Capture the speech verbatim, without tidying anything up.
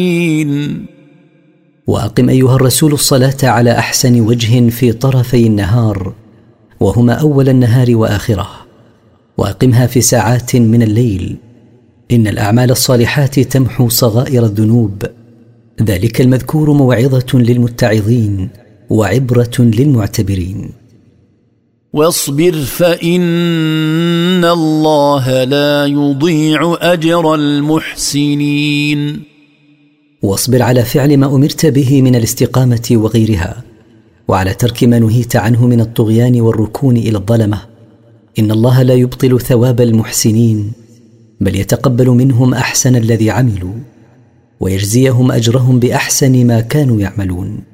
وأقم أيها الرسول الصلاة على أحسن وجه في طرفي النهار وهما أول النهار وآخره، وأقمها في ساعات من الليل، إن الأعمال الصالحات تمحو صغائر الذنوب. ذلك المذكور موعظة للمتعظين وعبرة للمعتبرين. واصبر فإن الله لا يضيع أجر المحسنين. واصبر على فعل ما أمرت به من الاستقامة وغيرها، وعلى ترك ما نهيت عنه من الطغيان والركون إلى الظلمة. إن الله لا يبطل ثواب المحسنين، بل يتقبل منهم أحسن الذي عملوا، ويجزيهم أجرهم بأحسن ما كانوا يعملون.